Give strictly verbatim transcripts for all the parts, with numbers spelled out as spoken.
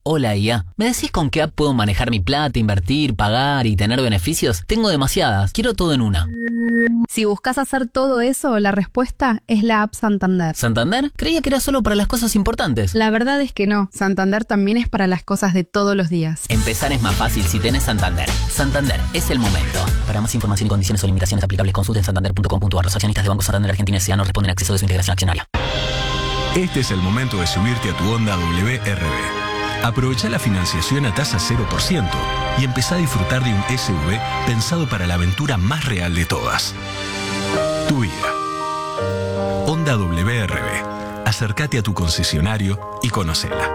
Hola I A, ¿me decís con qué app puedo manejar mi plata, invertir, pagar y tener beneficios? Tengo demasiadas, quiero todo en una. Si buscas hacer todo eso, la respuesta es la app Santander. ¿Santander? Creía que era solo para las cosas importantes. La verdad es que no, Santander también es para las cosas de todos los días. Empezar es más fácil si tenés Santander. Santander, es el momento. Para más información y condiciones o limitaciones aplicables, consulten santander punto com punto a r. Los accionistas de Banco Santander Argentina S A no responden a acceso de su integración accionaria. Este es el momento de subirte a tu Honda W R V. Aprovecha la financiación a tasa cero por ciento y empezá a disfrutar de un S U V pensado para la aventura más real de todas. Tu vida. Honda W R V. Acércate a tu concesionario y conócela.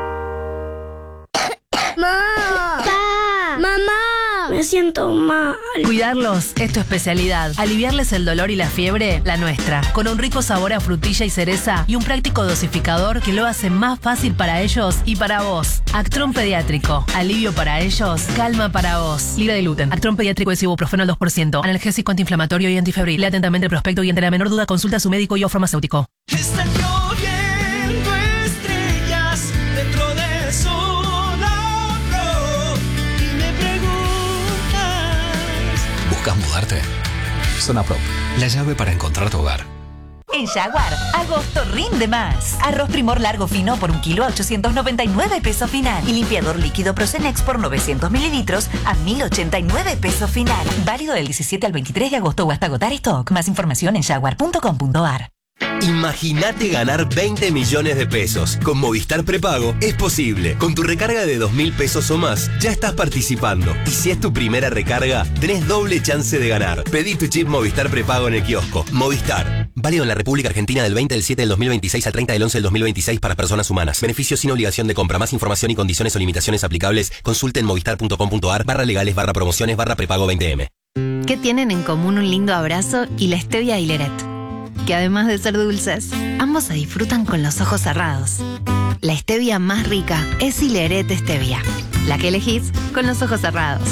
¡Mamá! ¡Pa! ¡Mamá! Me siento mal. Cuidarlos es tu especialidad. Aliviarles el dolor y la fiebre, la nuestra. Con un rico sabor a frutilla y cereza y un práctico dosificador que lo hace más fácil para ellos y para vos. Actron Pediátrico. Alivio para ellos, calma para vos. Libre de gluten. Actron Pediátrico es ibuprofeno al dos por ciento. Analgésico antiinflamatorio y antifebril. Lee atentamente el prospecto y ante la menor duda consulta a su médico y o farmacéutico. Están lloviendo estrellas dentro de Zona Pro y me preguntas. ¿Buscas mudarte? Zona Pro, la llave para encontrar tu hogar. En Jaguar, agosto rinde más. Arroz Primor largo fino por un kilo a ochocientos noventa y nueve pesos final. Y limpiador líquido Procenex por novecientos mililitros a mil ochenta y nueve pesos final. Válido del diecisiete al veintitrés de agosto o hasta agotar stock. Más información en jaguar punto com punto a r. Imagínate ganar veinte millones de pesos. Con Movistar Prepago es posible. Con tu recarga de dos mil pesos o más, ya estás participando. Y si es tu primera recarga, tenés doble chance de ganar. Pedí tu chip Movistar Prepago en el kiosco. Movistar. Válido en la República Argentina del veinte del siete del dos mil veintiséis al treinta del once del dos mil veintiséis para personas humanas. Beneficios sin obligación de compra. Más información y condiciones o limitaciones aplicables, consulte en movistar punto com punto a r barra legales barra promociones barra prepago veinte eme. ¿Qué tienen en común un lindo abrazo y la stevia Hileret? Que además de ser dulces, ambos se disfrutan con los ojos cerrados. La stevia más rica es Hileret Stevia, la que elegís con los ojos cerrados.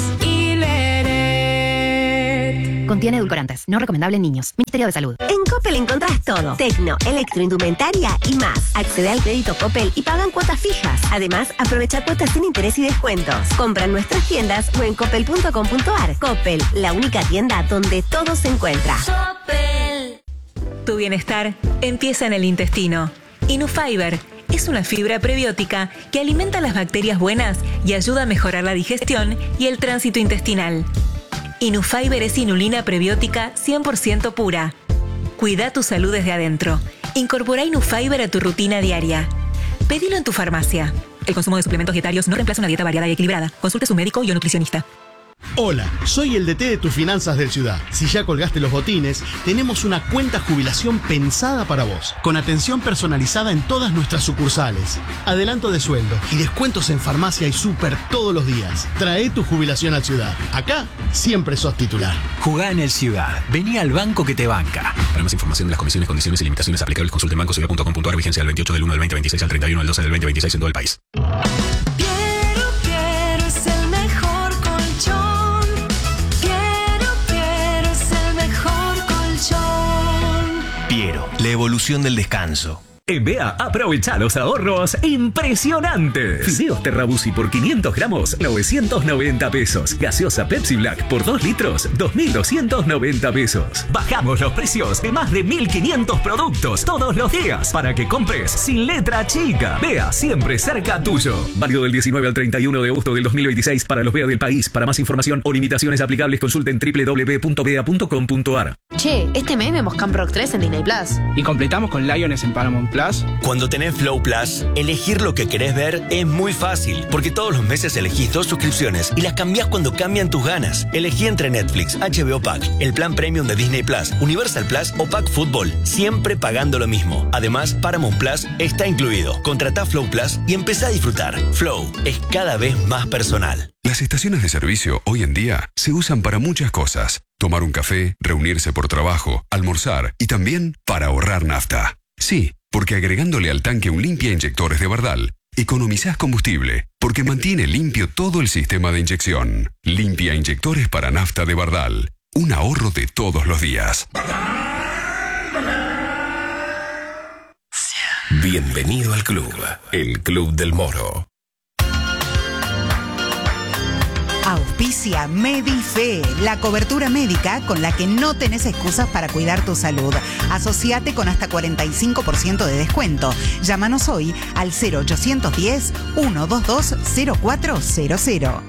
Hileret. Contiene edulcorantes, no recomendable en niños. Ministerio de Salud. En Coppel encontrás todo. Tecno, electroindumentaria y más. Accede al crédito Coppel y pagan cuotas fijas. Además, aprovecha cuotas sin interés y descuentos. Compra en nuestras tiendas o en coppel punto com punto a r. Coppel, la única tienda donde todo se encuentra. Coppel. Tu bienestar empieza en el intestino. Inufiber es una fibra prebiótica que alimenta las bacterias buenas y ayuda a mejorar la digestión y el tránsito intestinal. Inufiber es inulina prebiótica cien por ciento pura. Cuida tu salud desde adentro. Incorpora Inufiber a tu rutina diaria. Pedilo en tu farmacia. El consumo de suplementos dietarios no reemplaza una dieta variada y equilibrada. Consulte a su médico y o nutricionista. Hola, soy el D T de tus finanzas del Ciudad. Si ya colgaste los botines, tenemos una cuenta jubilación pensada para vos, con atención personalizada en todas nuestras sucursales, adelanto de sueldo y descuentos en farmacia y súper todos los días. Trae tu jubilación al Ciudad. Acá siempre sos titular. Jugá en el Ciudad. Vení al banco que te banca. Para más información de las comisiones, condiciones y limitaciones aplicables, consulte en banco ciudad punto com punto a r. Vigencia del veintiocho del uno del veinte veintiséis al treinta y uno del doce del veinte veintiséis en todo el país. Piero, la evolución del descanso. En B A, aprovecha los ahorros impresionantes. Fideos Terrabusi por quinientos gramos, novecientos noventa pesos. Gaseosa Pepsi Black por dos litros, dos mil doscientos noventa pesos. Bajamos los precios de más de mil quinientos productos todos los días para que compres sin letra chica. B A, siempre cerca tuyo. Válido del diecinueve al treinta y uno de agosto del dos mil veintiséis para los B A del país. Para más información o limitaciones aplicables, consulten doble u doble u doble u punto b a punto com punto a r. Che, este mes vemos Camp Rock tres en Disney Plus. Y completamos con Lions en Paramount Plus. Cuando tenés Flow Plus, elegir lo que querés ver es muy fácil, porque todos los meses elegís dos suscripciones y las cambiás cuando cambian tus ganas. Elegí entre Netflix, H B O Pack, el plan Premium de Disney Plus, Universal Plus o Pack Fútbol, siempre pagando lo mismo. Además, Paramount Plus está incluido. Contratá Flow Plus y empezá a disfrutar. Flow es cada vez más personal. Las estaciones de servicio hoy en día se usan para muchas cosas. Tomar un café, reunirse por trabajo, almorzar y también para ahorrar nafta. Sí, porque agregándole al tanque un limpia inyectores de Bardal, economizás combustible, porque mantiene limpio todo el sistema de inyección. Limpia inyectores para nafta de Bardal. Un ahorro de todos los días. Bienvenido al club, el Club del Moro. Auspicia Medife, la cobertura médica con la que no tenés excusas para cuidar tu salud. Asociate con hasta cuarenta y cinco por ciento de descuento. Llámanos hoy al cero ochocientos diez, ciento veintidós, cero cuatro cero cero.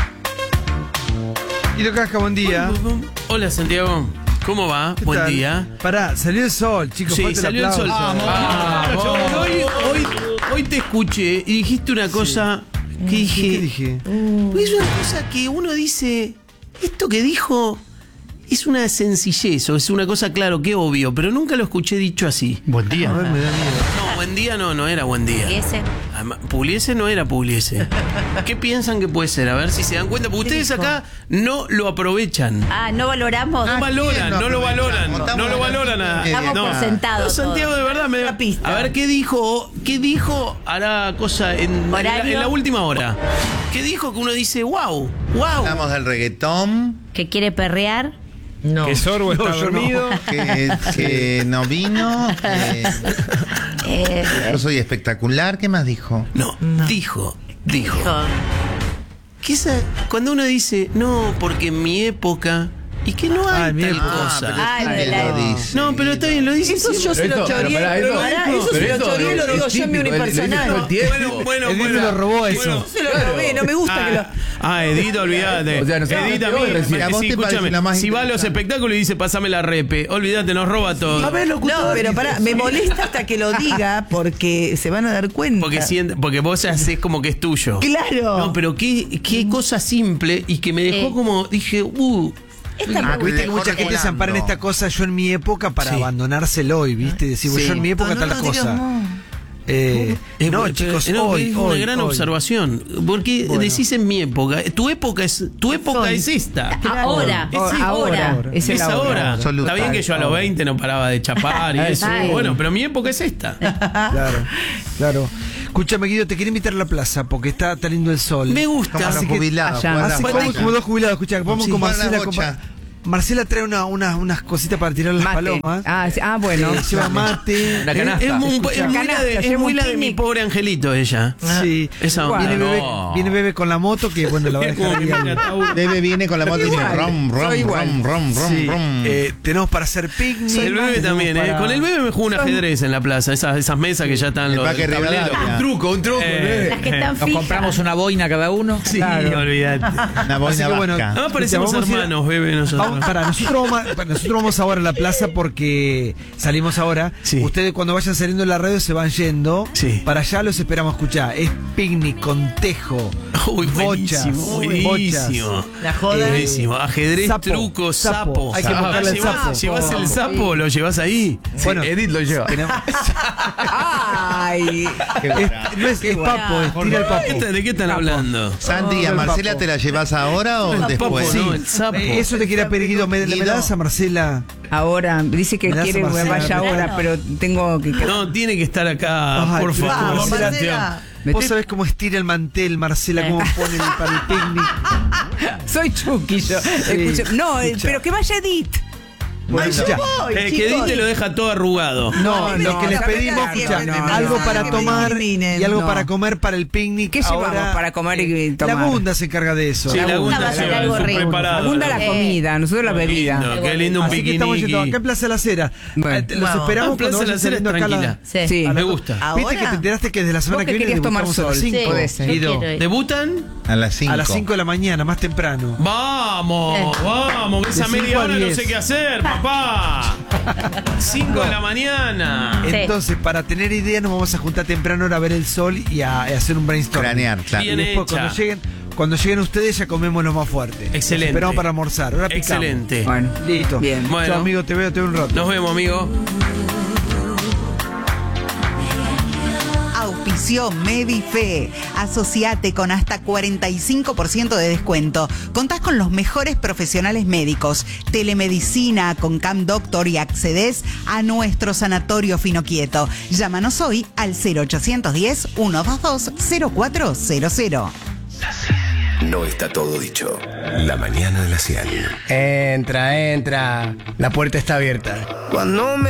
Guido Casca, buen día. Hola, Santiago. ¿Cómo va? Buen tal? día. Pará, salió el sol, chicos. Sí, fuerte salió el sol. aplauso. Ah, hoy, hoy, hoy te escuché y dijiste una cosa que dije. ¿Qué dije? Porque es una cosa que uno dice. Esto que dijo es una sencillez, o es una cosa, claro, que obvio, pero nunca lo escuché dicho así. Buen día. A ver, me da miedo. No, buen día no, no era buen día. Ese. Además, Pugliese no era Pugliese. ¿Qué piensan que puede ser? A ver si se dan cuenta, porque ustedes acá no lo aprovechan. Ah, no valoramos. No valoran, no lo valoran, no lo valoran. a- Damos no. por sentado No, Santiago, todo. de verdad, me, Una pista. a ver qué dijo, qué dijo hará cosa en, en la, ¿Horario? en la última hora. ¿Qué dijo que uno dice, wow, wow? Hablamos del reggaetón. Que quiere perrear. No. Que Sorbo está yo no. dormido. Que, que no vino. Que Eh, yo soy espectacular. ¿Qué más dijo? No, dijo, dijo. Que esa, cuando uno dice, no, porque en mi época. Y que no hay Ah, en mi tal época. cosa. Ah, ¿Quién de la- lo dice? No, pero está bien, lo dice. Eso yo se siempre. lo choreé. pará, Pero eso- pará, pero eso se lo eso choreé y lo es digo yo en mi típico, el- el- unipersonal. el tiempo. Bueno, bueno, El bueno. Edith lo robó eso. Bueno, Se lo robé, no me gusta que lo. Ah, Edith, olvídate. O sea, no sé, Edith te a voy a mí, decir, a vos sí, te parece escúchame, la más si va a los interesante. espectáculos y dice, pásame la repe, olvídate, nos roba todo. No, pero pará, me molesta hasta que lo diga porque se van a dar cuenta. Porque, siente- porque vos haces como que es tuyo. Claro. No, pero qué, qué cosa simple y que me dejó Eh. como, dije, uh. Esta Ah, me Viste que Mejor mucha gente se volando. ampara en esta cosa, yo en mi época, para Sí. abandonárselo hoy, ¿viste? Decir, Sí. yo en mi época No, tal no lo digas cosa. más. Eh, Es no, bu- chicos, no, hoy, es hoy, una gran hoy. observación. Porque Bueno. decís en mi época, tu época es, tu época Soy. es esta. Ahora, Es Ahora, ahora. ahora. Es, el ahora. Absoluto. Está bien que yo a los veinte no paraba de chapar y eso. Ay. Bueno, pero mi época es esta. Claro, claro. Escúchame, Guido, te quiero invitar a la plaza porque está tan lindo el sol. Me gusta. Como los Así que- jubilados. allá. jugar a Así la como, bocha. como dos jubilados, escuchá, vamos Sí, con jugar a la Marcela. bocha. con- Marcela trae una, una- unas cositas para tirar las Mate. palomas. Ah, sí, ah, bueno. Eh, lleva mate. Una Es, canasta. es muy, Escuchá. es muy la de, Canasta, es lleva muy un la de mi picnic. pobre angelito ella. Sí. Esa onda. Viene bebé, No. viene bebé con la moto que, bueno, la va a Es como dejar que ahí me al- ataúd. Bebe viene con la moto y dice igual, rom, rom, soy igual. rom, rom, rom, Sí, rom. eh, tenemos para hacer picnic. El bebé tenemos también, ¿eh? para- Con el bebé me juego un ajedrez en la plaza. Esas, esas mesas que ya están El los Parque del tablero. Rivadavia. Un truco, un truco. Eh, bebé. Las que están Nos fijas. compramos una boina cada uno. Sí, Claro. olvídate. Una Así boina que bueno, vasca. Además parecemos Vamos a ir a- hermanos, bebé, nosotros. Vamos, para, nosotros vamos, a- para, nosotros vamos ahora a la plaza porque salimos ahora. Sí. Ustedes cuando vayan saliendo de la radio se van yendo. Sí. Para allá los esperamos escuchar. Es picnic con tejo, Uy, bochas, buenísimo, buenísimo. bochas. La joda. Eh, Buenísimo. Ajedrez, sapo, truco, sapo. sapo. Hay que buscarle el ¿Llevas, sapo. ¿Llevas el sapo? ¿Lo llevas ahí? Bueno, Edith lo lleva. tenemos- Ay. es, no es, es papo, es tira el papo. ¿Qué tal- ¿De qué están hablando? Santi, ¿a el Marcela papo. te la llevas ahora o El papo, después? no, el sapo. Eh, Eso te quería pedir, Guido. ¿Me, ¿me Guido. la das a Marcela? Ahora, dice que Me das quiere a que Marcela, vaya me- ahora, pero tengo que. No, tiene que estar acá, Ay, por pero favor. vamos, Marcela. Vos sabés cómo estira el mantel, Marcela, cómo pone el, para el picnic. Soy Chucky yo. Escucha- no, eh, escucha. pero que vaya Edith. Bueno, ya. voy, Eh, que chicos. Edith te lo deja todo arrugado. No, No, lo no, que les la pedimos, verdad, escuchá, siempre me algo pasa para que me tomar discriminen, y algo no. para comer para el picnic. ¿Qué ahora, llevamos para comer y La tomar? Gunda se encarga de eso. Sí, la Gunda va a ser lleva algo su rico. preparado. Segunda la Eh, comida, nosotros la Qué bebida. lindo, qué lindo un Así que estamos yendo piquiniqui. acá en Plaza La Cera. Bueno. Eh, Los Vamos. esperamos Ah, Plaza cuando La vayan Cera saliendo acá. a la- tranquila. Sí. Sí. Me gusta. Viste que Ahora, te enteraste que desde la semana vos que que viene querías tomar debutamos a las sol. cinco. Puede ser. Yo Guido. quiero ir. ¿Debutan? A las cinco. A las cinco de la mañana, más temprano. Vamos, vamos, que esa De cinco media a hora no diez. sé qué hacer, papá. cinco de la mañana. Sí. Entonces, para tener idea, nos vamos a juntar temprano ahora a ver el sol y a, a hacer un brainstorming. Cranear, claro. Bien Y después, hecha. cuando lleguen, cuando lleguen ustedes, ya comemos lo más fuerte. Excelente. Los esperamos para almorzar. Ahora picamos. Excelente. Bueno, Listo. bien. Bueno. Chao, amigo, te veo, te veo un rato. Nos vemos, amigo. Auspició Medife. Asociate con hasta cuarenta y cinco por ciento de descuento. Contás con los mejores profesionales médicos, telemedicina con Cam Doctor y accedes a nuestro sanatorio Finoquieto. Llámanos hoy al cero ochocientos diez, ciento veintidós, cero cuatro cero cero. No está todo dicho. La mañana de la cien. Entra, entra. La puerta está abierta. Cuando me